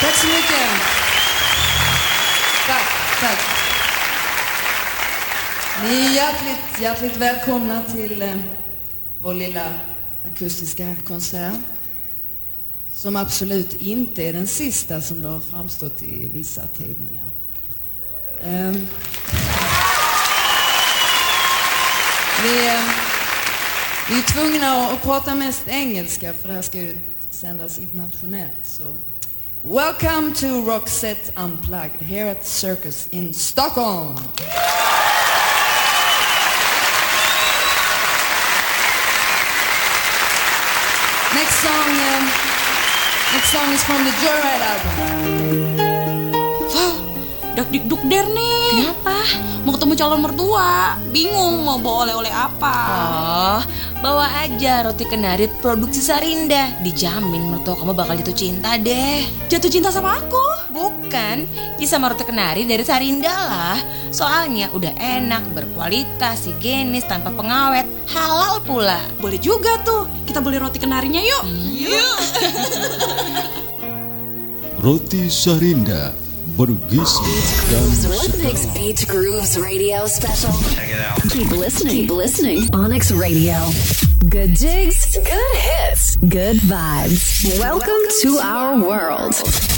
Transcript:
Tack så mycket. Tack. Ni är hjärtligt välkomna till vår lilla akustiska konsert. Som absolut inte är den sista som det har framstått i vissa tidningar. Vi är tvungna att prata mest engelska för det här ska ju sändas internationellt. Så welcome to Roxette Unplugged here at Circus in Stockholm. Next song is from the Joyride album. Dak-dik-duk der nih. Kenapa? Mau ketemu calon mertua. Bingung mau bawa oleh-oleh apa. Oh, bawa aja roti kenari produksi Sarinda. Dijamin mertua kamu bakal jatuh cinta deh. Jatuh cinta sama aku? Bukan, ya sama roti kenari dari Sarinda lah. Soalnya udah enak, berkualitas, higienis, tanpa pengawet, halal pula. Boleh juga tuh. Kita beli roti kenarinya yuk. Yuk. Roti Sarinda bergizi dan Rhythmix Beats Grooves Radio Special. Check it out. Keep listening. Onyx Radio. Good jigs, good hits, good vibes. Welcome to our world.